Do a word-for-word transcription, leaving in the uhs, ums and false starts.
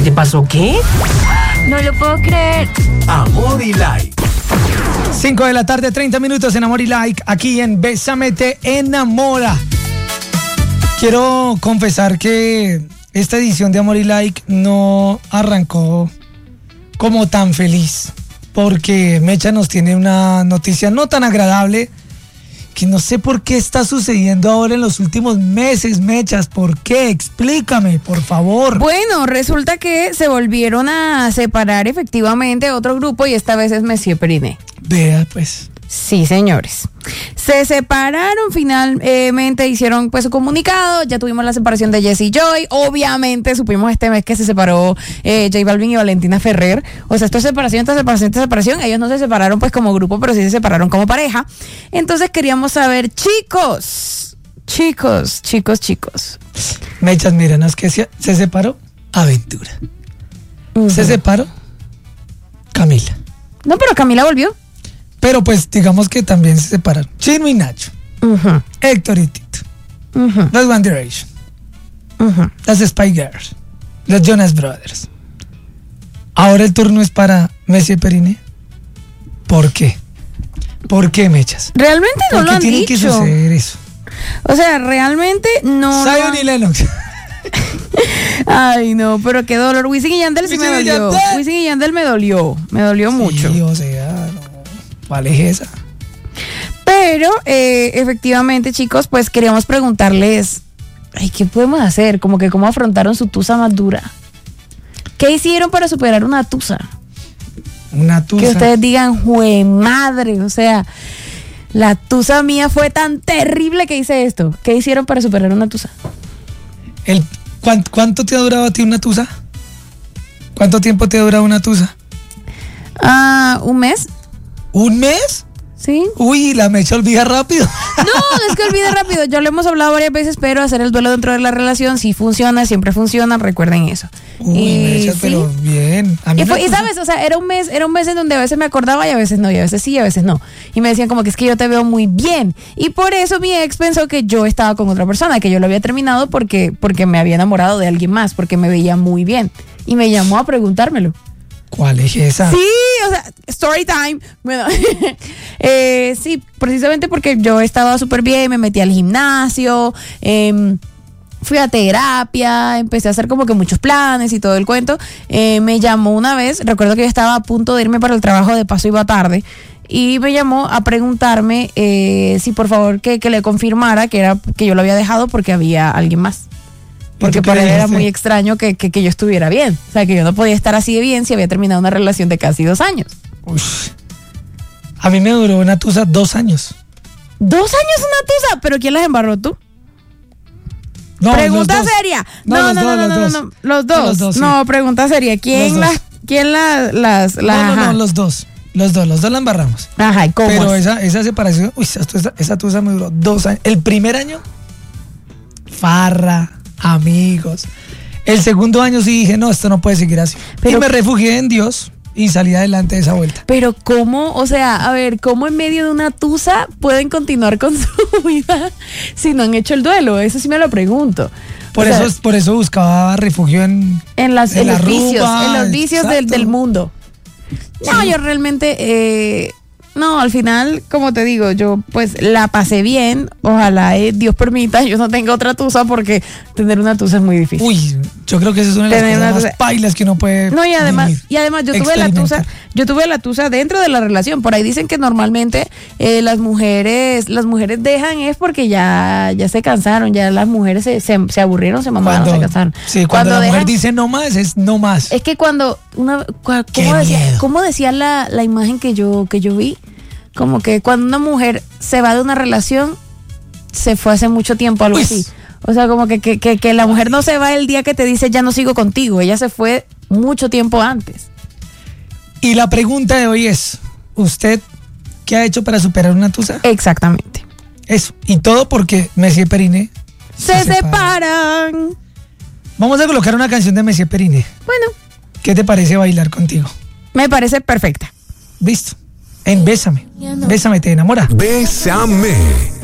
te pasó qué? No lo puedo creer. Amor y Like. cinco de la tarde, treinta minutos en Amor y Like, aquí en Bésame te enamora. Quiero confesar que esta edición de Amor y Like no arrancó como tan feliz, porque Mecha nos tiene una noticia no tan agradable, que no sé por qué está sucediendo ahora en los últimos meses, Mechas. ¿Por qué? Explícame, por favor. Bueno, resulta que se volvieron a separar efectivamente otro grupo y esta vez es Messier Periné. Vea, pues. Sí, señores. Se separaron finalmente, hicieron pues su comunicado, ya tuvimos la separación de Jesse Joy, obviamente supimos este mes que se separó eh, J Balvin y Valentina Ferrer, o sea, esto es separación, esta separación, esta separación, ellos no se separaron pues como grupo, pero sí se separaron como pareja. Entonces queríamos saber, chicos, chicos, chicos, chicos. Mechas, miren, ¿no es que se, se separó? Aventura. Uh-huh. Se separó Camila. No, pero Camila volvió. Pero pues digamos que también se separaron Chino y Nacho, uh-huh. Héctor y Tito, uh-huh. Los One Direction, uh-huh. Las Spice Girls, los Jonas Brothers. Ahora el turno es para Messier Periné. ¿Por qué? ¿Por qué, Mechas? Realmente no lo han tiene dicho. Que suceder eso? O sea, realmente no. Zion no... y Lennox. Ay, no, pero qué dolor. Wisin y Yandel sí me dolió. Wisin y Yandel me dolió. Me dolió sí, mucho. O sea, no. ¿Cuál es esa? Pero eh, efectivamente, chicos, pues queríamos preguntarles, ay, ¿qué podemos hacer? Como que cómo afrontaron su tusa más dura. ¿Qué hicieron para superar una tusa? Una tusa. Que ustedes digan, jue madre, o sea, la tusa mía fue tan terrible que hice esto. ¿Qué hicieron para superar una tusa? El, ¿cuánto, ¿Cuánto te ha durado a ti una tusa? ¿Cuánto tiempo te ha durado una tusa? Ah, un mes. ¿Un mes? Sí. Uy, la Mecha olvida rápido. No, no es que olvide rápido. Ya lo hemos hablado varias veces, pero hacer el duelo dentro de la relación sí funciona, siempre funciona, recuerden eso. Uy, y, Mecha, ¿sí? pero bien. A mí y, fue, puso... y sabes, o sea, era un mes, era un mes en donde a veces me acordaba y a veces no, y a veces sí, y a veces no. Y me decían como que es que yo te veo muy bien. Y por eso mi ex pensó que yo estaba con otra persona, que yo lo había terminado porque, porque me había enamorado de alguien más, porque me veía muy bien. Y me llamó a preguntármelo. ¿Cuál es esa? Sí, o sea, story time. Bueno, eh, sí, precisamente porque yo estaba súper bien, me metí al gimnasio, eh, fui a terapia, empecé a hacer como que muchos planes y todo el cuento. Eh, me llamó una vez, recuerdo que yo estaba a punto de irme para el trabajo, de paso iba tarde, y me llamó a preguntarme eh, si por favor que, que le confirmara que, era, que yo lo había dejado porque había alguien más. Porque para él era muy extraño que, que, que yo estuviera bien. O sea, que yo no podía estar así de bien si había terminado una relación de casi dos años. Uy. A mí me duró una tusa dos años. ¿Dos años una tusa? ¿Pero quién las embarró tú? No, pregunta seria. No, no, no, no, no, no, los dos. Los dos, no, pregunta seria. ¿Quién las, quién las, las, las No, no, no, los dos. Los dos, los dos la embarramos. Ajá, ¿y cómo? Pero esa, esa separación, uy, esa, esa tusa me duró dos años. El primer año, farra, amigos. El segundo año sí dije, no, esto no puede seguir así. Pero, y me refugié en Dios y salí adelante de esa vuelta. Pero ¿cómo? O sea, a ver, ¿cómo en medio de una tusa pueden continuar con su vida si no han hecho el duelo? Eso sí me lo pregunto. Por, o eso, sea, por eso buscaba refugio en, en, las, en, en los vicios, rumba, en los vicios del, del mundo. No, sí. Yo realmente... Eh, No, al final, como te digo, yo pues la pasé bien. Ojalá eh, Dios permita, yo no tenga otra tusa porque tener una tusa es muy difícil. Uy, yo creo que esa es una de las cosas más pailas que uno puede No, y además, vivir, y además yo tuve la tusa, yo tuve la tusa dentro de la relación. Por ahí dicen que normalmente eh, las mujeres, las mujeres dejan es porque ya, ya se cansaron, ya las mujeres se, se, se aburrieron, se mamaron, cuando, se cansaron. Sí, cuando, cuando la dejan, mujer dice no más, es no más. Es que cuando una, ¿cómo decía, cómo decía la, la imagen que yo, que yo vi? Como que cuando una mujer se va de una relación, se fue hace mucho tiempo, algo Uy. así. O sea, como que, que, que, que la mujer no se va el día que te dice ya no sigo contigo. Ella se fue mucho tiempo antes. Y la pregunta de hoy es, ¿usted qué ha hecho para superar una tusa? Exactamente. Eso. Y todo porque Messier Periné se, se separan. separan. Vamos a colocar una canción de Messier Periné. Bueno. ¿Qué te parece bailar contigo? Me parece perfecta. Listo. En Bésame. Bésame, te enamora. Bésame.